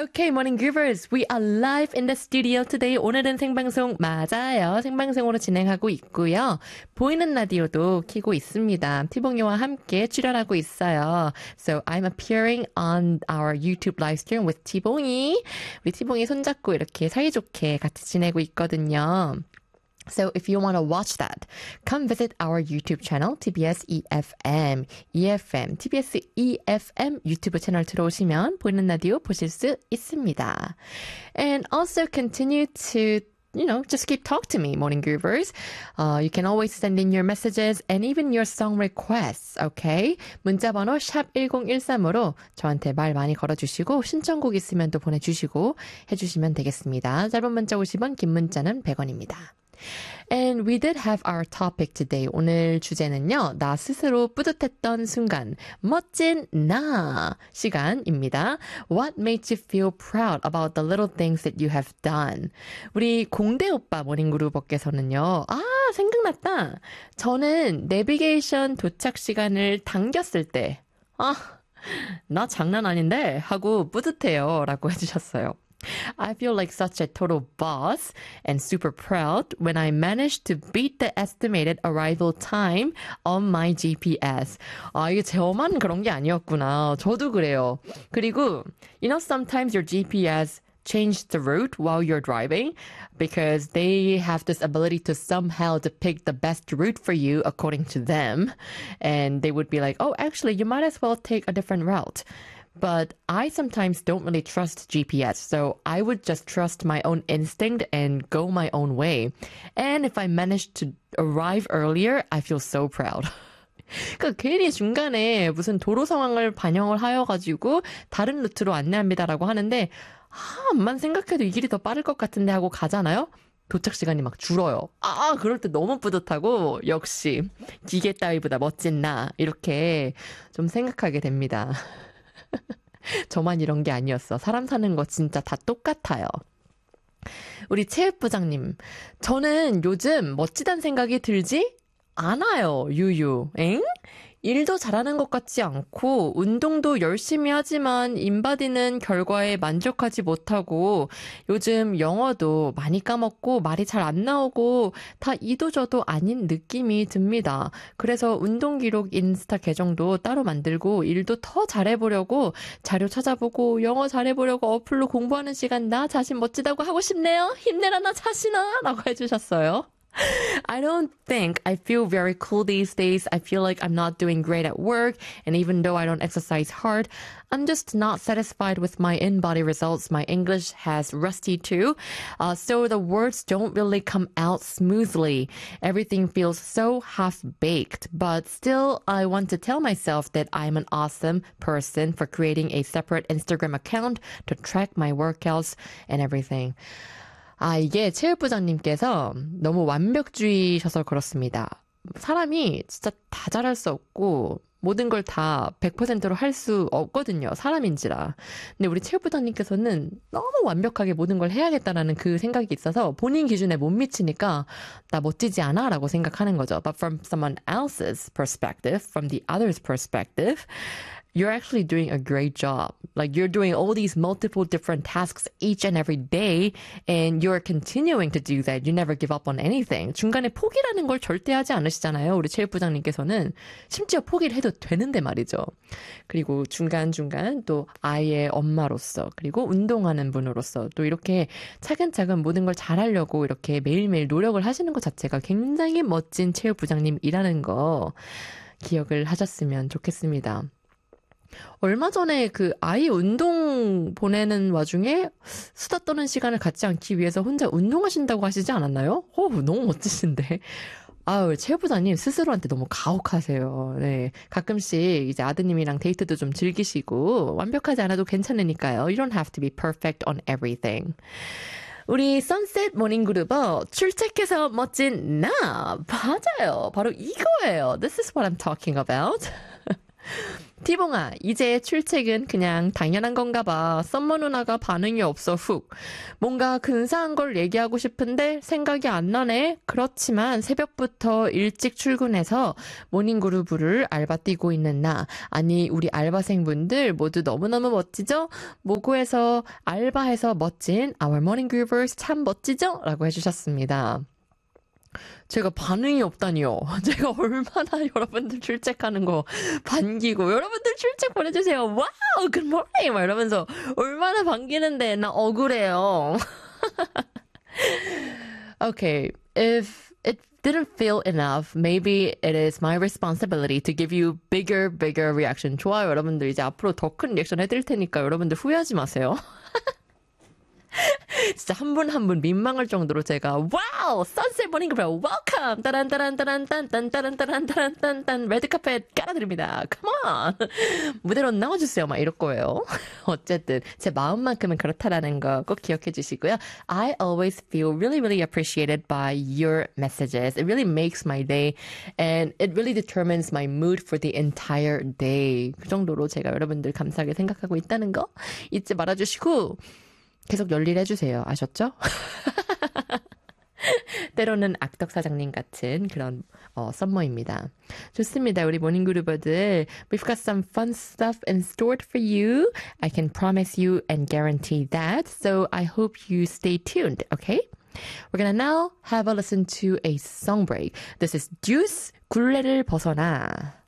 Okay, morning groovers. We are live in the studio today. 오늘은 생방송 맞아요. 생방송으로 진행하고 있고요. 보이는 라디오도 켜고 있습니다. 티봉이와 함께 출연하고 있어요. So I'm appearing on our YouTube live stream with 티봉이. 우리 티봉이 손잡고 이렇게 사이좋게 같이 지내고 있거든요. So if you want to watch that, come visit our YouTube channel, TBS EFM, TBS EFM 유튜브 채널 들어오시면 보이는 라디오 보실 수 있습니다. And also continue to just keep talk to me, morning groovers. You can always send in your messages and even your song requests, okay? 문자번호 샵 1013으로 저한테 말 많이 걸어주시고 신청곡 있으면 또 보내주시고 해주시면 되겠습니다. 짧은 문자 50원, 긴 문자는 100원입니다. And we did have our topic today. 오늘 주제는요. 나 스스로 뿌듯했던 순간, 멋진 나 시간입니다. What made you feel proud about the little things that you have done? 우리 공대 오빠 모닝그루버께서는요. 생각났다. 저는 내비게이션 도착 시간을 당겼을 때 나 장난 아닌데 하고 뿌듯해요 라고 해주셨어요. I feel like such a total boss and super proud when I managed to beat the estimated arrival time on my GPS. 이게 저만 그런 게 아니었구나. 저도 그래요. 그리고, sometimes your GPS change the route while you're driving because they have this ability to somehow depict the best route for you according to them. And they would be like, actually, you might as well take a different route. But I sometimes don't really trust GPS, so I would just trust my own instinct and go my own way. And if I manage to arrive earlier, I feel so proud. 그러니까 괜히 중간에 무슨 도로 상황을 반영을 하여가지고 다른 루트로 안내합니다라고 하는데 암만 생각해도 이 길이 더 빠를 것 같은데 하고 가잖아요? 도착 시간이 막 줄어요. 그럴 때 너무 뿌듯하고 역시 기계 따위보다 멋진 나 이렇게 좀 생각하게 됩니다. 저만 이런 게 아니었어. 사람 사는 거 진짜 다 똑같아요. 우리 체육부장님, 저는 요즘 멋지단 생각이 들지 않아요. 유유. 엥? 일도 잘하는 것 같지 않고 운동도 열심히 하지만 인바디는 결과에 만족하지 못하고 요즘 영어도 많이 까먹고 말이 잘 안 나오고 다 이도저도 아닌 느낌이 듭니다. 그래서 운동 기록 인스타 계정도 따로 만들고 일도 더 잘해보려고 자료 찾아보고 영어 잘해보려고 어플로 공부하는 시간 나 자신 멋지다고 하고 싶네요. 힘내라 나 자신아 라고 해주셨어요. I don't think I feel very cool these days. I feel like I'm not doing great at work. And even though I don't exercise hard, I'm just not satisfied with my in-body results. My English has rusty too. So the words don't really come out smoothly. Everything feels so half-baked. But still, I want to tell myself that I'm an awesome person for creating a separate Instagram account to track my workouts and everything. 이게 체육부장님께서 너무 완벽주의셔서 그렇습니다. 사람이 진짜 다 잘할 수 없고 모든 걸 다 100%로 할 수 없거든요. 사람인지라. 근데 우리 체육부장님께서는 너무 완벽하게 모든 걸 해야겠다라는 그 생각이 있어서 본인 기준에 못 미치니까 나 멋지지 않아? 라고 생각하는 거죠. But from someone else's perspective, from the other's perspective, you're actually doing a great job. Like you're doing all these multiple different tasks each and every day and you're continuing to do that. You never give up on anything. 중간에 포기라는 걸 절대 하지 않으시잖아요. 우리 체육부장님께서는 심지어 포기를 해도 되는데 말이죠. 그리고 중간중간 또 아이의 엄마로서 그리고 운동하는 분으로서 또 이렇게 차근차근 모든 걸 잘하려고 이렇게 매일매일 노력을 하시는 것 자체가 굉장히 멋진 체육부장님이라는 거 기억을 하셨으면 좋겠습니다. 얼마 전에 그 아이 운동 보내는 와중에 수다 떠는 시간을 갖지 않기 위해서 혼자 운동하신다고 하시지 않았나요? 너무 멋지신데. 체육부장님 스스로한테 너무 가혹하세요. 네. 가끔씩 이제 아드님이랑 데이트도 좀 즐기시고 완벽하지 않아도 괜찮으니까요. You don't have to be perfect on everything. 우리 선셋 모닝그룹어 출첵해서 멋진 나 맞아요. 바로 이거예요. This is what I'm talking about. 티봉아, 이제 출첵은 그냥 당연한 건가 봐. 썸머 누나가 반응이 없어, 훅. 뭔가 근사한 걸 얘기하고 싶은데 생각이 안 나네. 그렇지만 새벽부터 일찍 출근해서 모닝그루브를 알바 뛰고 있는 나. 아니, 우리 알바생분들 모두 너무너무 멋지죠? 모고에서 알바해서 멋진 Our Morning Groovers 참 멋지죠? 라고 해주셨습니다. 제가 반응이 없다니요. 제가 얼마나 여러분들 출첵하는 거 반기고 여러분들 출첵 보내주세요. 와우, good morning 막 이러면서 얼마나 반기는데 나 억울해요. Okay, if it didn't feel enough, maybe it is my responsibility to give you bigger reaction. 좋아요, 여러분들. 이제 앞으로 더 큰 리액션 해드릴 테니까 여러분들 후회하지 마세요. 진짜 한 분 한 분 민망할 정도로 제가 와우 선셋 모닝 그룹 웰컴 따란따란따란딴 레드카펫 깔아드립니다. Come on 무대로 나와주세요 막 이럴 거예요. 어쨌든 제 마음만큼은 그렇다라는 거 꼭 기억해 주시고요. I always feel really appreciated by your messages. It really makes my day and it really determines my mood for the entire day. 그 정도로 제가 여러분들 감사하게 생각하고 있다는 거 잊지 말아주시고 계속 열일해주세요. 아셨죠? 때로는 악덕 사장님 같은 그런 썸머입니다. 좋습니다. 우리 모닝그루버들. We've got some fun stuff in store for you. I can promise you and guarantee that. So I hope you stay tuned, okay? We're gonna now have a listen to a song break. This is Deuce, 굴레를 벗어나.